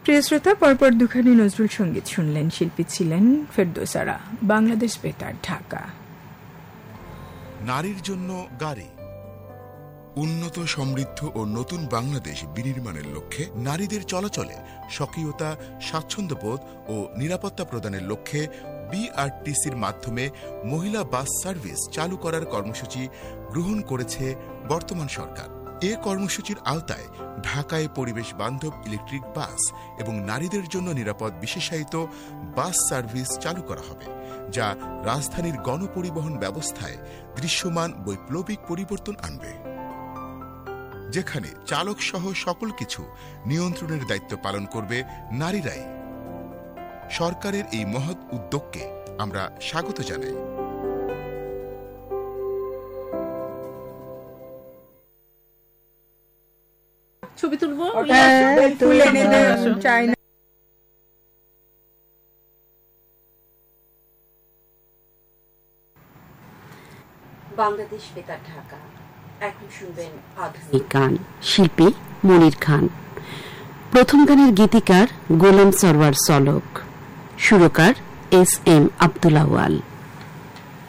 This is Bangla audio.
প্রিয় শ্রোতা, পরপর দুখানি নজরুল সঙ্গীত শুনলেন। শিল্পী ছিলেন ফেরদৌসারা। বাংলাদেশ বেতার, ঢাকা। নারীর জন্য গাড়ি। উন্নত, সমৃদ্ধ ও নতুন বাংলাদেশ বিনির্মাণের লক্ষ্যে নারীদের চলাচলে স্বকীয়তা, স্বাচ্ছন্দ্যবোধ ও নিরাপত্তা প্রদানের লক্ষ্যে বিআরটিসির মাধ্যমে মহিলা বাস সার্ভিস চালু করার কর্মসূচি গ্রহণ করেছে বর্তমান সরকার। এ কর্মসূচির আওতায় ঢাকায় পরিবেশ বান্ধব ইলেকট্রিক বাস এবং নারীদের জন্য নিরাপদ বিশেষায়িত বাস সার্ভিস চালু করা হবে, যা রাজধানীর গণপরিবহন ব্যবস্থায় দৃশ্যমান বৈপ্লবিক পরিবর্তন আনবে, যেখানে চালক সহ সকল কিছু নিয়ন্ত্রণের দায়িত্ব পালন করবে নারীরাই। সরকারের এই মহৎ উদ্যোগকে আমরা স্বাগত জানাই। ছবি তুলবো, তুলে নেবে চাই না। বাংলাদেশ বেতার, ঢাকা। এখন শুনবেন আধুনিক গান। শিল্পী মনির খান। প্রথম গানের গীতিকার গোলাম সরওয়ার সলক। সুরকার এস এম আব্দুল আওয়াল।